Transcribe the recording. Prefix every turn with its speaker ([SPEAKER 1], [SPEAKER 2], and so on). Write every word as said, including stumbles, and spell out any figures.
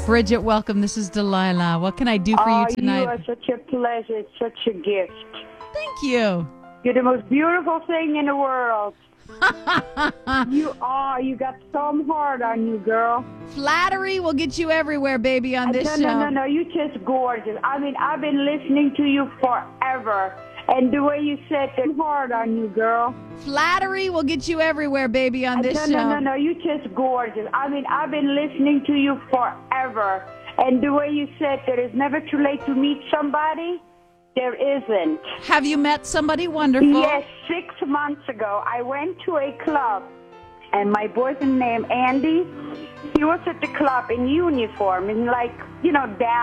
[SPEAKER 1] Bridget, welcome. This is Delilah. What can I do for
[SPEAKER 2] oh,
[SPEAKER 1] you tonight?
[SPEAKER 2] You are such a pleasure. It's such a gift.
[SPEAKER 1] Thank you.
[SPEAKER 2] You're the most beautiful thing in the world. You are. You got some heart on you, girl.
[SPEAKER 1] Flattery will get you everywhere, baby, on this
[SPEAKER 2] no,
[SPEAKER 1] show.
[SPEAKER 2] No, no, no. You're just gorgeous. I mean, I've been listening to you forever. And the way you said the heart on you, girl.
[SPEAKER 1] Flattery will get you everywhere, baby, on this
[SPEAKER 2] no,
[SPEAKER 1] show.
[SPEAKER 2] No, no, no. You're just gorgeous. I mean, I've been listening to you forever. And the way you said that it's never too late to meet somebody, there isn't.
[SPEAKER 1] Have you met somebody wonderful?
[SPEAKER 2] Yes, six months ago, I went to a club, and my boyfriend named Andy, he was at the club in uniform, in like, you know, down.